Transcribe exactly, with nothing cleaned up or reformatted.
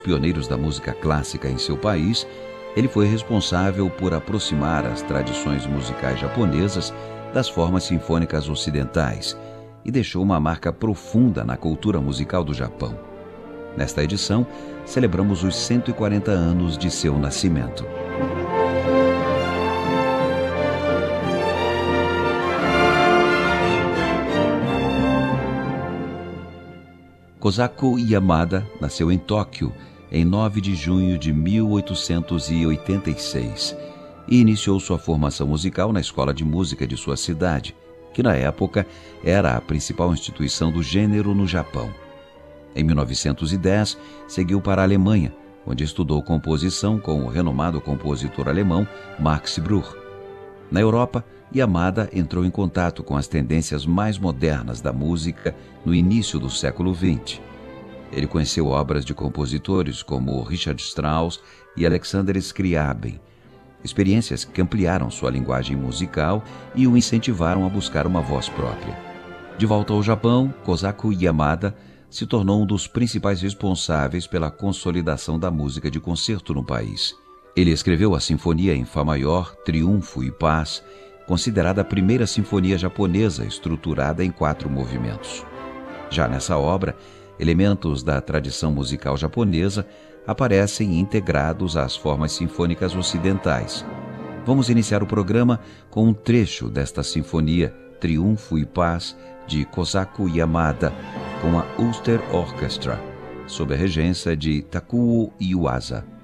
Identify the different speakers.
Speaker 1: Pioneiros da música clássica em seu país, ele foi responsável por aproximar as tradições musicais japonesas das formas sinfônicas ocidentais e deixou uma marca profunda na cultura musical do Japão. Nesta edição, celebramos os cento e quarenta anos de seu nascimento. Kosaku Yamada nasceu em Tóquio em nove de junho de mil oitocentos e oitenta e seis e iniciou sua formação musical na escola de música de sua cidade, que na época era a principal instituição do gênero no Japão. Em mil novecentos e dez, seguiu para a Alemanha, onde estudou composição com o renomado compositor alemão Max Bruch. Na Europa, Yamada entrou em contato com as tendências mais modernas da música no início do século vinte. Ele conheceu obras de compositores como Richard Strauss e Alexander Scriabin, experiências que ampliaram sua linguagem musical e o incentivaram a buscar uma voz própria. De volta ao Japão, Kosaku Yamada se tornou um dos principais responsáveis pela consolidação da música de concerto no país. Ele escreveu a Sinfonia em Fá maior, Triunfo e Paz, considerada a primeira sinfonia japonesa estruturada em quatro movimentos. Já nessa obra, elementos da tradição musical japonesa aparecem integrados às formas sinfônicas ocidentais. Vamos iniciar o programa com um trecho desta sinfonia, Triunfo e Paz, de Kosaku Yamada, com a Ulster Orchestra, sob a regência de Takuo Iwasa.